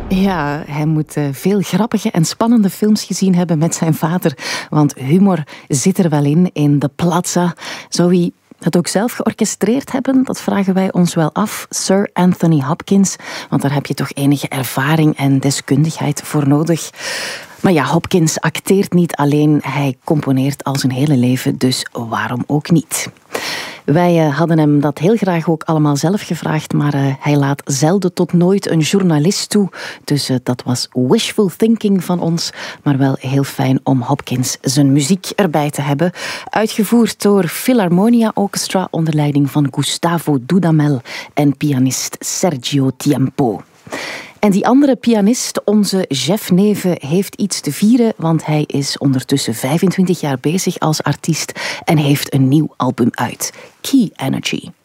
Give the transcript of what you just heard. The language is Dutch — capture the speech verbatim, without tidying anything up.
Ja, hij moet uh, veel grappige en spannende films gezien hebben met zijn vader. Want humor zit er wel in, in de Plaza. Zou hij het ook zelf georchestreerd hebben? Dat vragen wij ons wel af. Sir Anthony Hopkins, want daar heb je toch enige ervaring en deskundigheid voor nodig. Maar ja, Hopkins acteert niet alleen, hij componeert al zijn hele leven, dus waarom ook niet? Wij uh, hadden hem dat heel graag ook allemaal zelf gevraagd, maar uh, hij laat zelden tot nooit een journalist toe. Dus uh, dat was wishful thinking van ons, maar wel heel fijn om Hopkins zijn muziek erbij te hebben. Uitgevoerd door Philharmonia Orchestra onder leiding van Gustavo Dudamel en pianist Sergio Tiempo. En die andere pianist, onze Jeff Neven, heeft iets te vieren, want hij is ondertussen vijfentwintig jaar bezig als artiest en heeft een nieuw album uit, Key Energy.